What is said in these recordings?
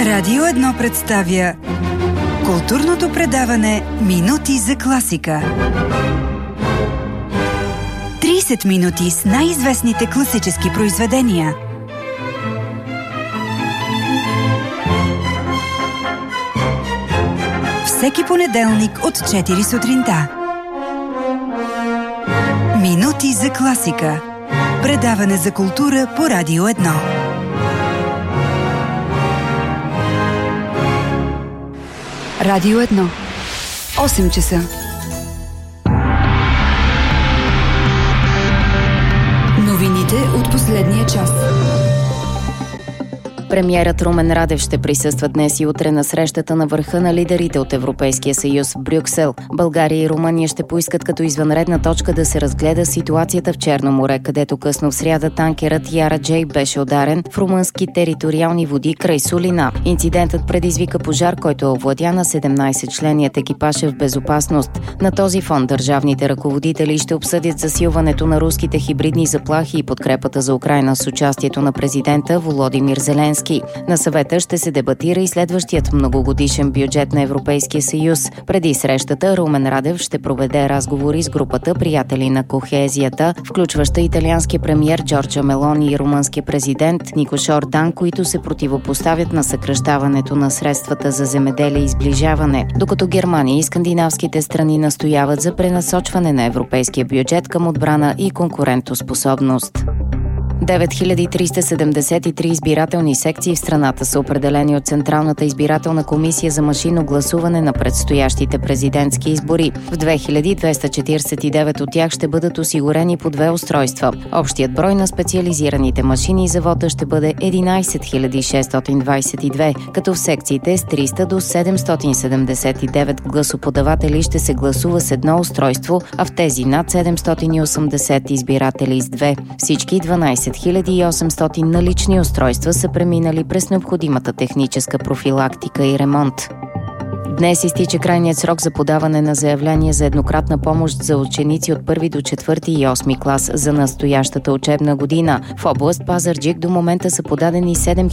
Радио 1 представя културното предаване Минути за класика. 30 минути с най-известните класически произведения. Всеки понеделник от 4 сутринта. Минути за класика. Предаване за култура по Радио 1. Радио 1. 8 часа. Новините от последния час. Премиерът Румен Радев ще присъства днес и утре на срещата на върха на лидерите от Европейския съюз в Брюксел. България и Румъния ще поискат като извънредна точка да се разгледа ситуацията в Черно море, където късно в сряда танкерът Яра Джей беше ударен в румънски териториални води край Сулина. Инцидентът предизвика пожар, който е овладя на 17-членият екипаж е в безопасност. На този фон държавните ръководители ще обсъдят засилването на руските хибридни заплахи и подкрепата за Украйна с участието на президента Володимир Зеленски. На съвета ще се дебатира и следващият многогодишен бюджет на Европейския съюз. Преди срещата Румен Радев ще проведе разговори с групата приятели на кохезията, включваща италианския премиер Джорджа Мелони и румънския президент Никош Ордан, които се противопоставят на съкращаването на средствата за земеделие и сближаване, докато Германия и скандинавските страни настояват за пренасочване на европейския бюджет към отбрана и конкурентоспособност. 9373 избирателни секции в страната са определени от Централната избирателна комисия за машинно гласуване на предстоящите президентски избори. В 2249 от тях ще бъдат осигурени по 2 устройства. Общият брой на специализираните машини за вота ще бъде 11622, като в секциите с 300 до 779 гласоподаватели ще се гласува с 1 устройство, а в тези над 780 избиратели с 2. Всички 12800 налични устройства са преминали през необходимата техническа профилактика и ремонт. Днес изтича крайният срок за подаване на заявление за еднократна помощ за ученици от 1 до 4 и 8 клас за настоящата учебна година. В област Пазарджик до момента са подадени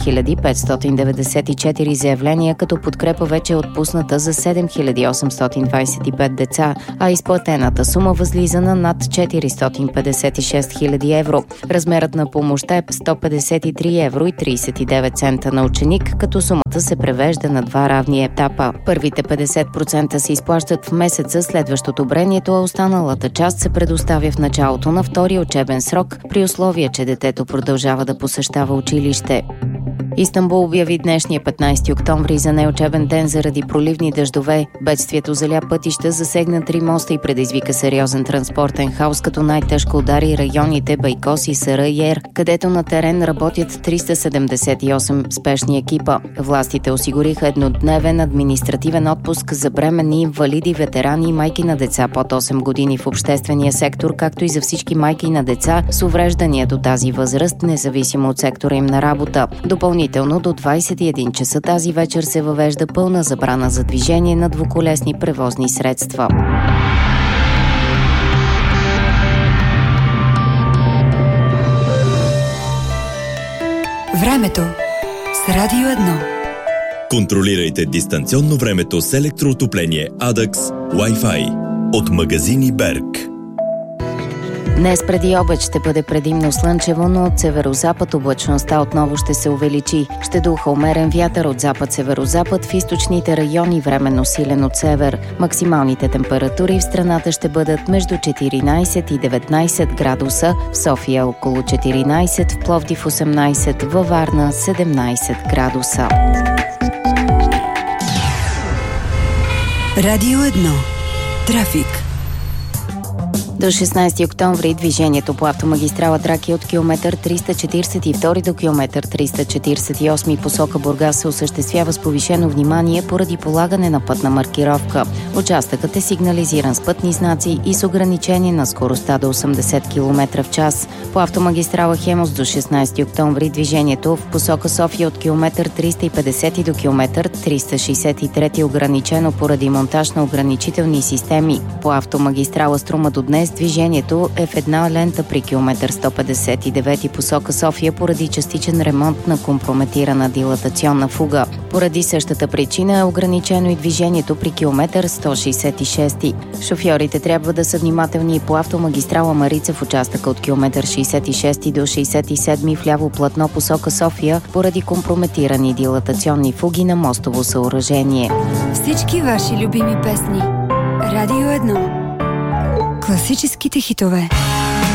7594 заявления, като подкрепа вече е отпусната за 7825 деца, а изплатената сума възлиза на над 456 000 евро. Размерът на помощта е 153 евро и 39 цента на ученик, като сумата се превежда на 2 равни етапа. Първите 50% се изплащат в месеца след одобрението, а останалата част се предоставя в началото на втория учебен срок, при условие, че детето продължава да посещава училище. Истанбул обяви днешния 15 октомври за неучебен ден заради проливни дъждове. Бедствието заля пътища, засегна 3 моста и предизвика сериозен транспортен хаос, като най-тежко удари районите Байкос и Сарайер, където на терен работят 378 спешни екипа. Властите осигуриха еднодневен административен отпуск за бременни, инвалиди, ветерани и майки на деца под 8 години в обществения сектор, както и за всички майки на деца с увреждания до тази възраст, независимо от сектора им на работа. Допълнително до 21 часа тази вечер се въвежда пълна забрана за движение на двуколесни превозни средства. Времето с Радио 1. Контролирайте дистанционно времето с електроотопление Adax Wi-Fi от магазини Берг. Днес преди обед ще бъде предимно слънчево, но от северозапад облачността отново ще се увеличи. Ще духа умерен вятър от запад-северозапад, в източните райони временно силен от север. Максималните температури в страната ще бъдат между 14 и 19 градуса, в София около 14, в Пловдив 18, във Варна 17 градуса. Радио 1. Трафик. До 16 октомври движението по автомагистрала Тракия от километър 342 до километър 348 посока Бургас се осъществява с повишено внимание поради полагане на пътна маркировка. Участъкът е сигнализиран с пътни знаци и с ограничение на скоростта до 80 км в час. По автомагистрала Хемус до 16 октомври движението в посока София от километър 350 до километър 363 е ограничено поради монтаж на ограничителни системи. По автомагистрала Струма до днес Днес движението е в една лента при километър 159 посока София поради частичен ремонт на компрометирана дилатационна фуга. Поради същата причина е ограничено и движението при километър 166. Шофьорите трябва да са внимателни и по автомагистрала Марица в участъка от километър 66 до 67 в ляво платно посока София поради компрометирани дилатационни фуги на мостово съоръжение. Всички ваши любими песни. Радио 1. Класическите хитове.